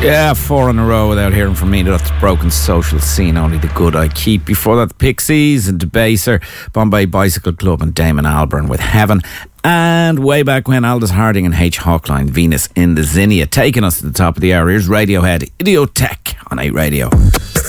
Yeah, 4 in a row without hearing from me. That's Broken Social Scene, Only the Good I Keep. Before that, the Pixies and Debaser, Bombay Bicycle Club and Damon Albarn with Heaven. And way back when, Aldous Harding and H. Hawkline, Venus in the Zinnia. Taking us to the top of the hour, here's Radiohead, Idiotech on 8 Radio.